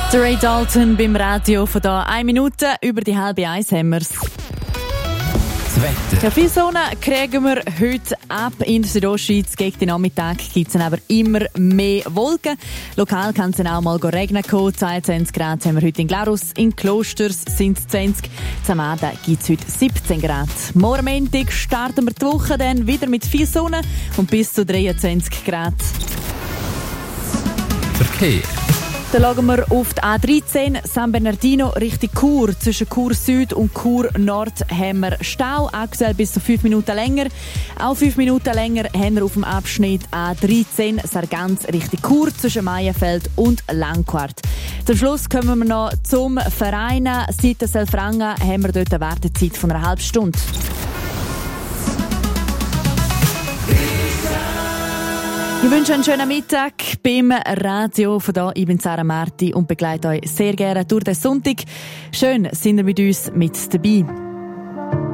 Der Ray Dalton beim Radio von da 1 Minute über die 12:30 haben wir's. Das Wetter. Ja, viel Sonne kriegen wir heute ab in der Südostschweiz. Gegen den Nachmittag gibt es aber immer mehr Wolken. Lokal kann es dann auch mal regnen kommen. 22 Grad haben wir heute in Glarus. In Klosters sind es 20. Am Abend gibt es heute 17 Grad. Morgen Montag starten wir die Woche dann wieder mit viel Sonne und bis zu 23 Grad. Verkehr. Dann schauen wir auf die A13 San Bernardino Richtung Chur. Zwischen Chur Süd und Chur Nord haben wir Stau, aktuell bis zu 5 Minuten länger. Auch 5 Minuten länger haben wir auf dem Abschnitt A13 Sargans Richtung Chur zwischen Maienfeld und Langquart. Zum Schluss kommen wir noch zum Verein. Seit Selfranga haben wir dort eine Wartezeit von einer halben Stunde. Ich wünsche einen schönen Mittag beim Radio von da. Ich bin Sarah Marti und begleite euch sehr gerne durch den Sonntag. Schön, sind ihr mit uns mit dabei.